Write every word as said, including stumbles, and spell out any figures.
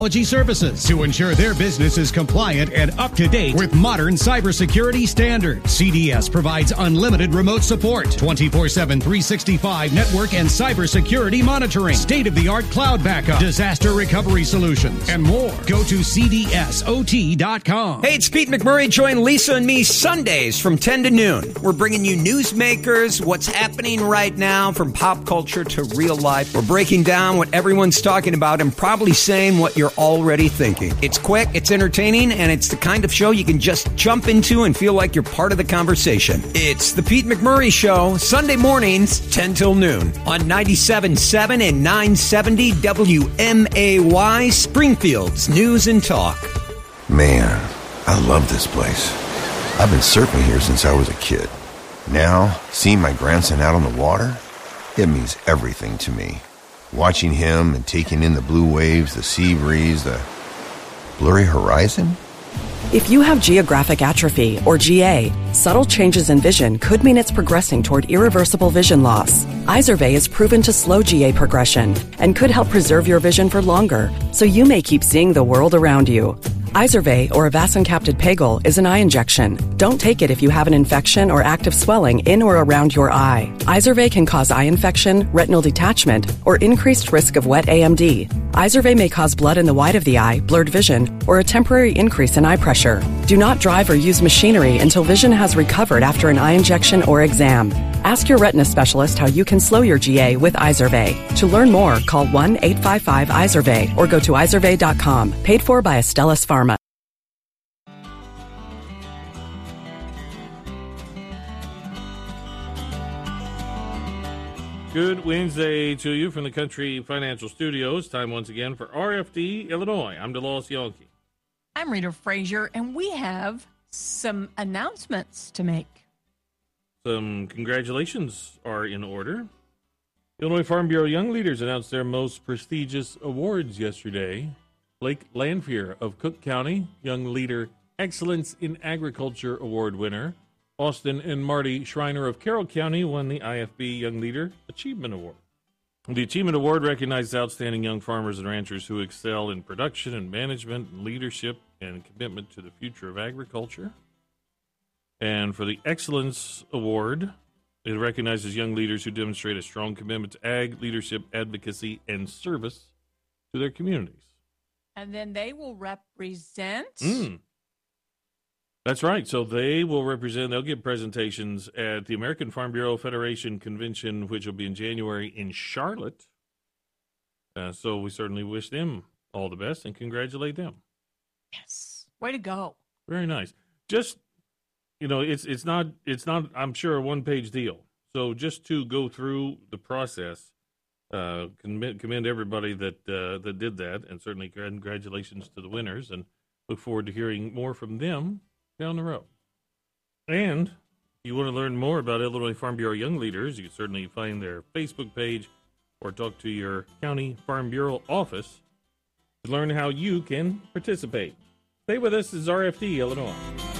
Services to ensure their business is compliant and up to date with modern cybersecurity standards. C D S provides unlimited remote support, twenty-four seven, three sixty-five network and cybersecurity monitoring, state-of-the-art cloud backup, disaster recovery solutions, and more. Go to C D S O T dot com. Hey, it's Pete McMurray. Join Lisa and me Sundays from ten to noon. We're bringing you newsmakers, what's happening right now from pop culture to real life. We're breaking down what everyone's talking about and probably saying what you're already thinking. It's quick, it's entertaining, and it's the kind of show you can just jump into and feel like you're part of the conversation. It's the Pete McMurray Show, Sunday mornings, ten till noon, on ninety-seven point seven and nine seventy W M A Y, Springfield's News and Talk. Man, I love this place. I've been surfing here since I was a kid. Now, seeing my grandson out on the water, it means everything to me. Watching him and taking in the blue waves, the sea breeze, the blurry horizon. If you have geographic atrophy, or G A, subtle changes in vision could mean it's progressing toward irreversible vision loss. Izervay is proven to slow G A progression and could help preserve your vision for longer, so you may keep seeing the world around you. Izervay, or avacincaptad pegol, is an eye injection. Don't take it if you have an infection or active swelling in or around your eye. Izervay can cause eye infection, retinal detachment, or increased risk of wet A M D. Izervay may cause blood in the white of the eye, blurred vision, or a temporary increase in eye pressure. Do not drive or use machinery until vision has recovered after an eye injection or exam. Ask your retina specialist how you can slow your G A with Izervay. To learn more, call one eight five five Izervay or go to izervay dot com. Paid for by Astellas Pharma. Good Wednesday to you from the Country Financial Studios. Time once again for R F D Illinois. I'm DeLoss Yonke. I'm Rita Frazier, and we have some announcements to make. Some congratulations are in order. Illinois Farm Bureau Young Leaders announced their most prestigious awards yesterday. Blake Lanphier of Cook County, Young Leader Excellence in Agriculture Award winner. Austin and Marty Schreiner of Carroll County won the I F B Young Leader Achievement Award. The Achievement Award recognizes outstanding young farmers and ranchers who excel in production and management and leadership and commitment to the future of agriculture. And for the Excellence Award, it recognizes young leaders who demonstrate a strong commitment to ag, leadership, advocacy, and service to their communities. And then they will represent... Mm. That's right. So they will represent, they'll give presentations at the American Farm Bureau Federation Convention, which will be in January in Charlotte. Uh, so we certainly wish them all the best and congratulate them. Yes. Way to go. Very nice. Just, you know, it's it's not, it's not, I'm sure, a one-page deal. So just to go through the process, uh, commend, commend everybody that, uh, that did that, and certainly congratulations to the winners, and look forward to hearing more from them down the road. And if you want to learn more about Illinois Farm Bureau Young Leaders, you can certainly find their Facebook page or talk to your county Farm Bureau office to learn how you can participate. Stay with us. This is R F D Illinois.